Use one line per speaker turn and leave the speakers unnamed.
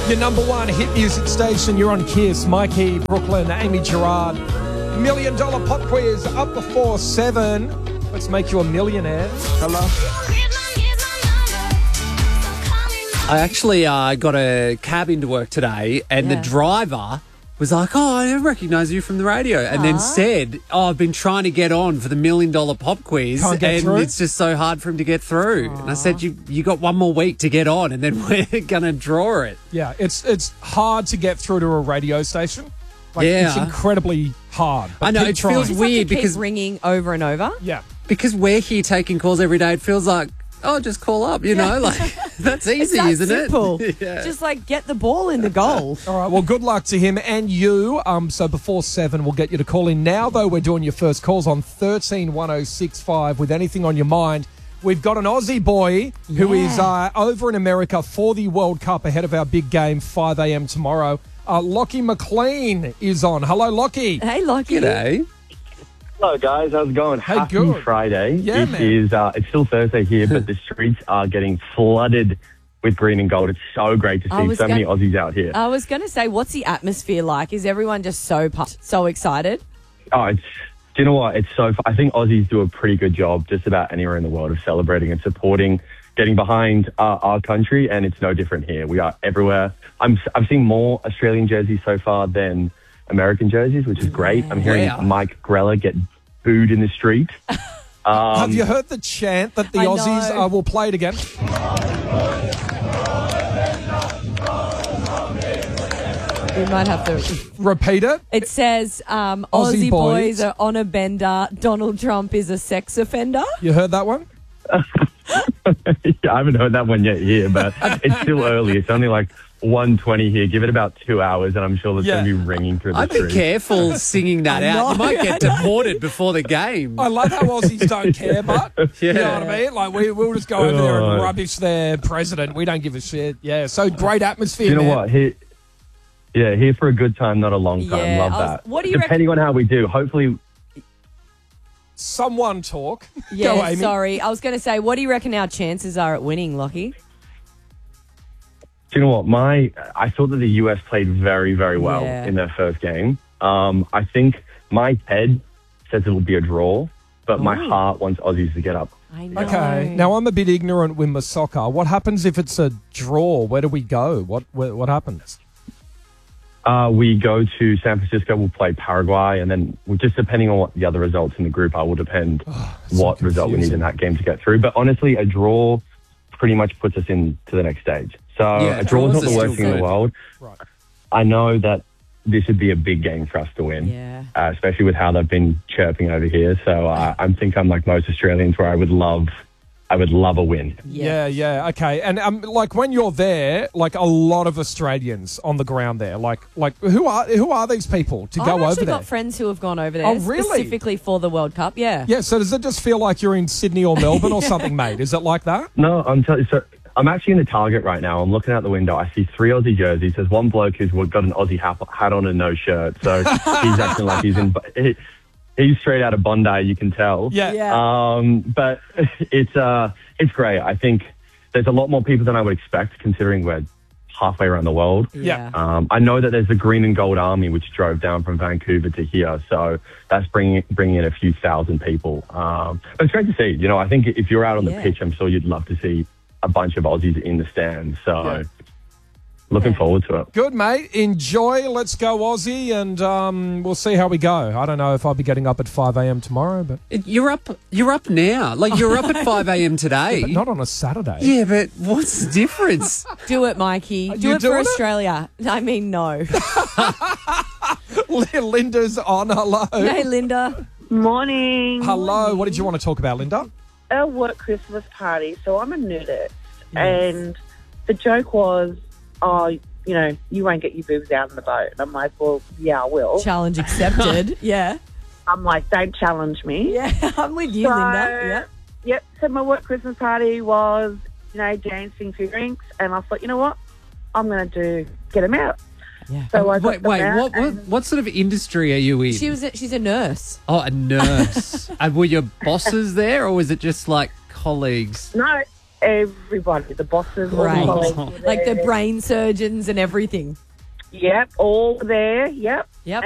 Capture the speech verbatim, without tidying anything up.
Your number one hit music station. You're on Kiss. Mikey, Brooklyn, Amy Gerard. Million dollar pop quiz up before seven. Let's make you a millionaire. Hello.
I actually uh, got a cab into work today, and
Yeah.
the driver was like, oh, I recognise you from the radio, and then said, oh, I've been trying to get on for the million dollar pop quiz,
Can't get
and
through?
it's just so hard for him to get through. And I said, you you got one more week to get on, and then we're going to draw it.
Yeah, it's it's hard to get through to a radio station. Like,
Yeah.
It's incredibly hard. But
I know,
keep
it
trying.
feels
Just have
weird
to keep
because-
ringing over and over.
Yeah.
Because we're here taking calls every day, it feels like, oh, just call up, you know? Like, that's easy,
That
isn't
simple.
it? Yeah.
Just like get the ball in the goal.
All right, well, good luck to him and you. Um, so before seven, we'll get you to call in. Now, though, we're doing your first calls on thirteen one oh six five with anything on your mind. We've got an Aussie boy who
Yeah.
is uh, over in America for the World Cup ahead of our big game, five a.m. tomorrow. Uh, Lockie McLean is on. Hello, Lockie.
Hey, Lockie.
G'day.
Hello guys, how's it going?
Hey,
Happy
good.
Friday.
Yeah,
it
man.
is, uh, it's still Thursday here, but the streets are getting flooded with green and gold. It's so great to
I
see
was
so many
gonna-
Aussies out here.
I was going to say, what's the atmosphere like? Is everyone just so pumped, so excited?
oh, it's, do you know what? It's so, I think Aussies do a pretty good job just about anywhere in the world of celebrating and supporting, getting behind uh, our country, and it's no different here. We are everywhere. I'm, I've seen more Australian jerseys so far than American jerseys, which is great. I'm hearing
Wow.
Mike Grella get booed in the street. Um,
Have you heard the chant that the
I
Aussies
know.
uh, will play it again?
We might have to.
Repeat it.
It says um,
Aussie
Aussie,
boys.
boys. are on a bender. Donald Trump is a sex offender.
You heard that one?
Yeah, I haven't heard that one yet here, but it's still early. It's only like one twenty here. Give it about two hours, and I'm sure it's
Yeah.
going to be ringing through the
I'd be
streets.
careful singing that
I
out. You
know,
might
I
get
know.
deported before the game.
I love how Aussies don't care, but you know
Yeah.
what I mean? Like, we, we'll just go over there and
Oh.
rubbish their president. We don't give a shit. Yeah, so great atmosphere,
You know
man.
what? Here, yeah, here for a good time, not a long time.
Yeah,
Love
I was-
that.
what do you
Depending on how we do, hopefully.
Someone talk.
Yeah,
Go, Amy.
sorry. I was going to say, what do you reckon our chances are at winning, Lockie?
Do you know what? My, I thought that the U S played very, very well
Yeah.
in their first game. Um, I think my head says it will be a draw, but my
Ooh.
heart wants Aussies to get up.
I know.
Okay, now I'm a bit ignorant with my soccer. What happens if it's a draw? Where do we go? What what, what happens?
Uh, we go to San Francisco, we'll play Paraguay, and then we- just depending on what the other results in the group are, will depend
so
what result we need
confusing.
in that game to get through. But honestly, a draw pretty much puts us in to the next stage. So
Yeah,
a draw is
draws
not
are
the worst
still
thing in the
good.
world.
Right.
I know that this would be a big game for us to win,
Yeah.
uh, especially with how they've been chirping over here. So uh, I think I'm like most Australians where I would love, I would love a win.
Yeah, yeah, okay. And um, like when you're there, like a lot of Australians on the ground there. Like, like who are who are these people to
I've
go
actually
over there?
got friends who have gone over there
Oh, really?
specifically for the World Cup. Yeah.
Yeah. So does it just feel like you're in Sydney or Melbourne or something, mate? Is it like that?
No, I'm telling you. So I'm actually in the Target right now. I'm looking out the window. I see three Aussie jerseys. There's one bloke who's got an Aussie hat, hat on and no shirt. So he's acting like he's in. He, he's straight out of Bondi. You can tell.
Yeah.
Yeah.
Um, but it's uh, it's great. I think there's a lot more people than I would expect, considering we're halfway around the world.
Yeah.
Um, I know that there's the Green and Gold Army, which drove down from Vancouver to here, so that's bringing bringing in a few thousand people. Um, but it's great to see. You know, I think if you're out on the
Yeah.
pitch, I'm sure you'd love to see a bunch of Aussies in the stands. So
Yeah.
looking
Yeah.
forward to it.
Good, mate. Enjoy. Let's go Aussie, and um, we'll see how we go. I don't know if I'll be getting up at five a.m. tomorrow, but,
You're up. You're up now. Like you're up at five a.m. today.
but not on a Saturday.
Yeah, but what's the difference?
Do it, Mikey. Do
you
it for
doing it?
Australia. I mean, no.
Linda's on. Hello.
Hey, Linda.
Morning.
Hello. What did you want to talk about, Linda?
Our work Christmas party. So I'm a nudist, and the joke was, "Oh, you know, you won't get your boobs out in the boat." And I'm like, "Well, yeah, I will."
Challenge accepted. Yeah.
I'm like, "Don't challenge me."
Yeah. I'm with you,
So,
Linda. Yeah.
Yep. So my work Christmas party was, you know, dancing few drinks, and I thought, you know what, I'm going to do get them out.
Yeah.
So I got
Wait,
them
wait.
out
What, what
and-
what sort of industry are you in?
She was. A, she's a nurse.
Oh, a nurse. And were your bosses there, or was it just like colleagues?
No, everybody, the bosses, all the
Great.
colleagues were
Like the
there.
brain surgeons and everything.
Yep, all there. Yep.
Yep.